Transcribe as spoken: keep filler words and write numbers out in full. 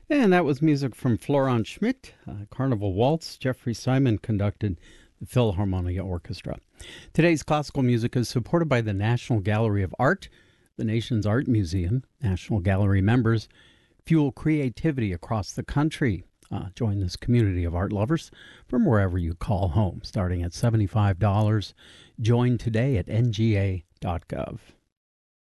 And that was music from Florent Schmidt, uh, Carnival Waltz. Jeffrey Simon conducted the Philharmonia Orchestra. Today's classical music is supported by the National Gallery of Art, the nation's art museum. National Gallery members fuel creativity across the country. Uh, join this community of art lovers from wherever you call home, starting at seventy-five dollars. Join today at N G A dot gov.